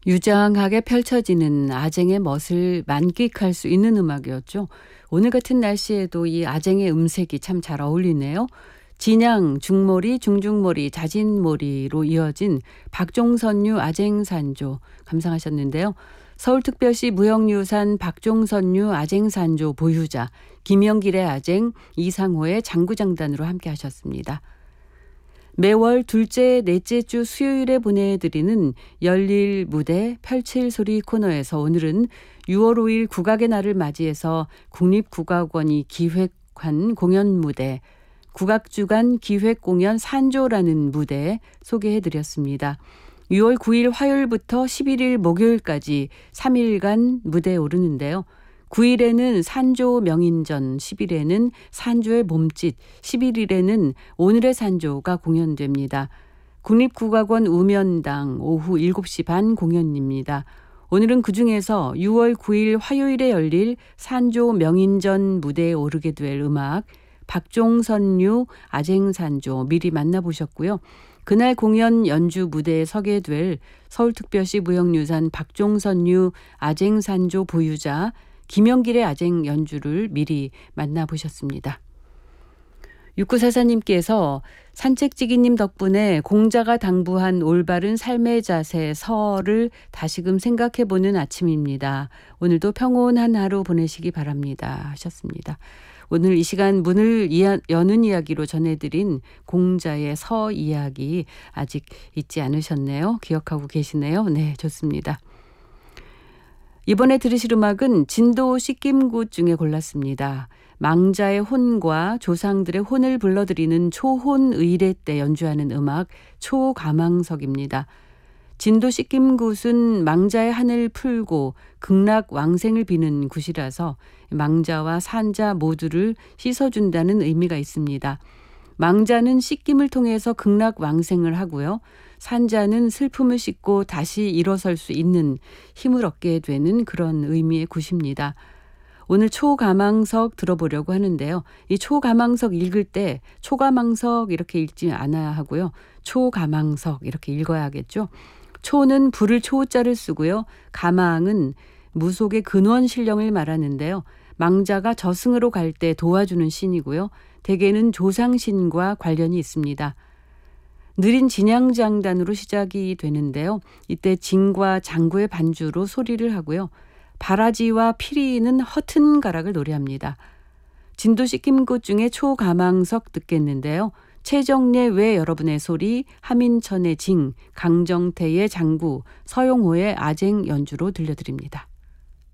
유장하게 펼쳐지는 아쟁의 멋을 만끽할 수 있는 음악이었죠. 오늘 같은 날씨에도 이 아쟁의 음색이 참 잘 어울리네요. 진양, 중몰이, 중중몰이, 자진몰이로 이어진 박종선류 아쟁산조 감상하셨는데요. 서울특별시 무형유산 박종선류 아쟁산조 보유자 김영길의 아쟁, 이상호의 장구장단으로 함께 하셨습니다. 매월 둘째, 넷째 주 수요일에 보내드리는 열릴 무대 펼칠 소리 코너에서 오늘은 6월 5일 국악의 날을 맞이해서 국립국악원이 기획한 공연 무대 국악주간 기획공연 산조라는 무대 소개해드렸습니다. 6월 9일 화요일부터 11일 목요일까지 3일간 무대에 오르는데요. 9일에는 산조 명인전, 10일에는 산조의 몸짓, 11일에는 오늘의 산조가 공연됩니다. 국립국악원 우면당 오후 7시 반 공연입니다. 오늘은 그중에서 6월 9일 화요일에 열릴 산조 명인전 무대에 오르게 될 음악 박종선류 아쟁산조 미리 만나보셨고요. 그날 공연 연주 무대에 서게 될 서울특별시 무형유산 박종선류 아쟁산조 보유자 김영길의 아쟁 연주를 미리 만나보셨습니다. 6944님께서 산책지기님 덕분에 공자가 당부한 올바른 삶의 자세 서를 다시금 생각해보는 아침입니다. 오늘도 평온한 하루 보내시기 바랍니다 하셨습니다. 오늘 이 시간 문을 여는 이야기로 전해드린 공자의 서 이야기 아직 잊지 않으셨네요. 기억하고 계시네요. 네, 좋습니다. 이번에 들으실 음악은 진도 씻김굿 중에 골랐습니다. 망자의 혼과 조상들의 혼을 불러드리는 초혼의례 때 연주하는 음악 초가망석입니다. 진도 씻김굿은 망자의 한을 풀고 극락왕생을 비는 굿이라서 망자와 산자 모두를 씻어준다는 의미가 있습니다. 망자는 씻김을 통해서 극락왕생을 하고요. 산자는 슬픔을 씻고 다시 일어설 수 있는 힘을 얻게 되는 그런 의미의 굿입니다. 오늘 초가망석 들어보려고 하는데요. 이 초가망석 읽을 때 초가망석 이렇게 읽지 않아야 하고요. 초가망석 이렇게 읽어야겠죠. 초는 불을 초자를 쓰고요. 가망은 무속의 근원신령을 말하는데요. 망자가 저승으로 갈 때 도와주는 신이고요. 대개는 조상신과 관련이 있습니다. 느린 진양장단으로 시작이 되는데요. 이때 진과 장구의 반주로 소리를 하고요. 바라지와 피리는 허튼 가락을 노래합니다. 진도 씻김굿 중에 초가망석 듣겠는데요. 최정례 외 여러분의 소리, 하민천의 징, 강정태의 장구, 서용호의 아쟁 연주로 들려드립니다.